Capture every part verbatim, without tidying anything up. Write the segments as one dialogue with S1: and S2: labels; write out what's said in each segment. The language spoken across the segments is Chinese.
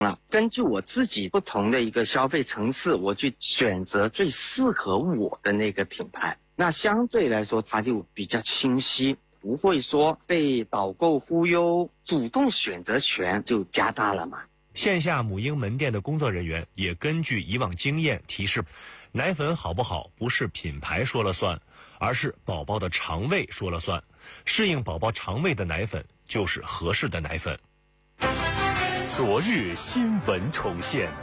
S1: 了，根据我自己不同的一个消费层次，我去选择最适合我的那个品牌。那相对来说，它就比较清晰，不会说被导购忽悠，主动选择权就加大了嘛。
S2: 线下母婴门店的工作人员也根据以往经验提示，奶粉好不好不是品牌说了算，而是宝宝的肠胃说了算。适应宝宝肠胃的奶粉就是合适的奶粉。
S3: 昨日新闻重现。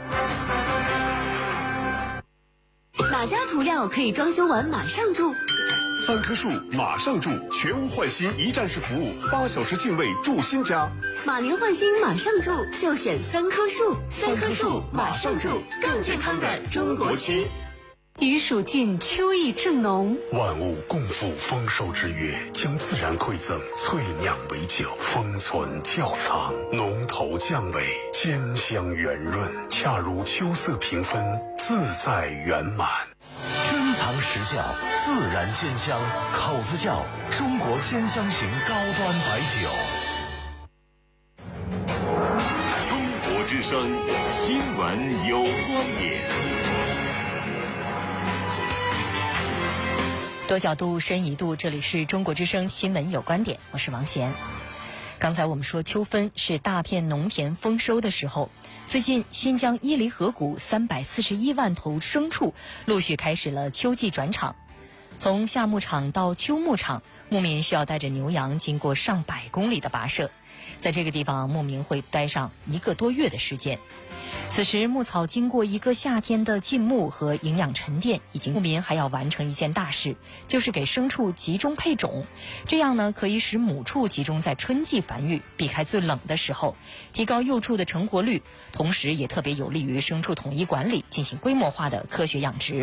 S4: 哪家涂料可以装修完马上住？
S3: 三棵树马上住，全屋换新一站式服务，八小时进位住新家。
S4: 马年换新马上住，就选三棵树。三棵树马上住，更健康的中国区。
S5: 余暑尽，秋意正浓，
S3: 万物共赴丰收之约，将自然馈赠淬酿为酒，封存窖藏，浓头降尾，兼香圆润，恰如秋色平分，自在圆满。
S6: 珍藏实窖，自然兼香，口子窖中国兼香型高端白酒。
S3: 中国之声新闻有观点。
S7: 多角度，深一度，这里是中国之声新闻有观点，我是王贤。刚才我们说秋分是大片农田丰收的时候，最近新疆伊犁河谷三百四十一万头牲畜陆续开始了秋季转场。从夏牧场到秋牧场，牧民需要带着牛羊经过上百公里的跋涉，在这个地方牧民会待上一个多月的时间。此时牧草经过一个夏天的浸牧和营养沉淀，以及牧民还要完成一件大事，就是给牲畜集中配种。这样呢，可以使母畜集中在春季繁育，避开最冷的时候，提高幼畜的成活率，同时也特别有利于牲畜统一管理，进行规模化的科学养殖。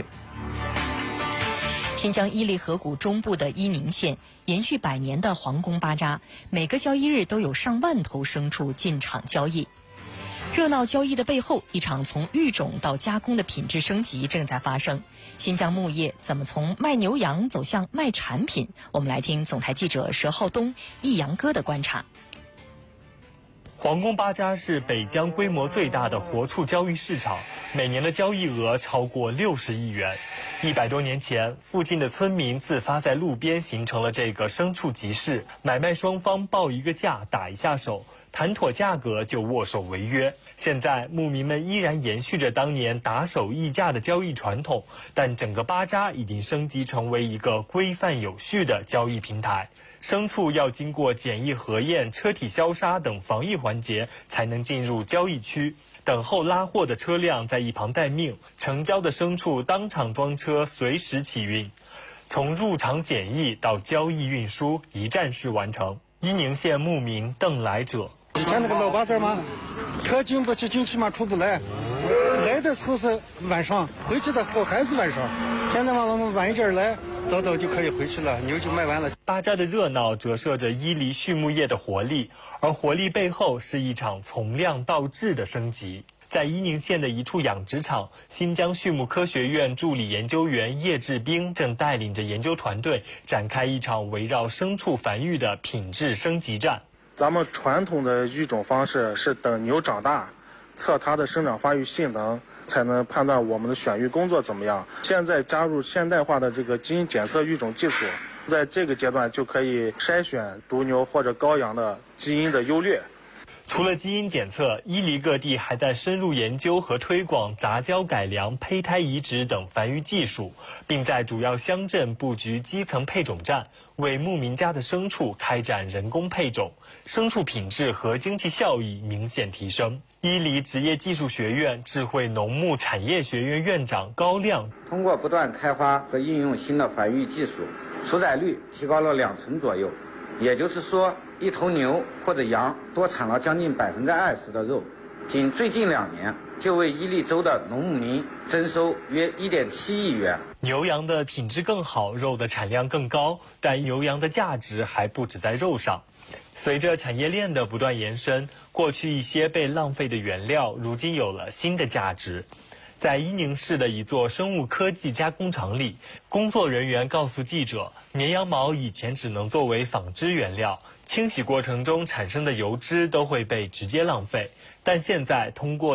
S7: 新疆伊犁河谷中部的伊宁县，延续百年的皇宫巴扎，每个交易日都有上万头牲畜进场交易。热闹交易的背后，一场从育种到加工的品质升级正在发生。新疆牧业怎么从卖牛羊走向卖产品？我们来听总台记者佘浩东、易阳哥的观察。
S8: 皇宫巴扎是北疆规模最大的活畜交易市场，每年的交易额超过六十亿元。一百多年前，附近的村民自发在路边形成了这个牲畜集市，买卖双方报一个价，打一下手，谈妥价格就握手为约。现在牧民们依然延续着当年打手议价的交易传统，但整个巴扎已经升级成为一个规范有序的交易平台。牲畜要经过检疫核验、车体消杀等防疫环节才能进入交易区，等候拉货的车辆在一旁待命，成交的牲畜当场装车，随时起运。从入场检疫到交易运输，一站式完成。伊宁县牧民邓来者：
S9: 以前那个老巴扎嘛，车进不去，进去嘛出不来，来的时候是晚上，回去的时候还是晚上。现在嘛，我们晚一点来，早早就可以回去了，牛就卖完了。
S8: 巴扎的热闹折射着伊犁畜牧业的活力，而活力背后是一场从量到质的升级。在伊宁县的一处养殖场，新疆畜牧科学院助理研究员叶志兵正带领着研究团队展开一场围绕牲畜繁育的品质升级战。
S10: 咱们传统的育种方式是等牛长大，测它的生长发育性能，才能判断我们的选育工作怎么样。现在加入现代化的这个基因检测育种技术，在这个阶段就可以筛选犊牛或者羔羊的基因的优劣。
S8: 除了基因检测，伊犁各地还在深入研究和推广杂交改良、胚胎移植等繁育技术，并在主要乡镇布局基层配种站，为牧民家的牲畜开展人工配种，牲畜品质和经济效益明显提升。伊犁职业技术学院智慧农牧产业学院院长高亮：
S11: 通过不断开发和应用新的繁育技术，出崽率提高了两成左右，也就是说，一头牛或者羊多产了将近百分之二十的肉。仅最近两年，就为伊犁州的农牧民增收约一点七亿元。
S8: 牛羊的品质更好，肉的产量更高，但牛羊的价值还不止在肉上。随着产业链的不断延伸，过去一些被浪费的原料，如今有了新的价值。 在伊宁市的一座生物科技加工厂里，工作人员告诉记者，绵羊毛以前只能作为纺织原料，清洗过程中产生的油脂都会被直接浪费，但现在通过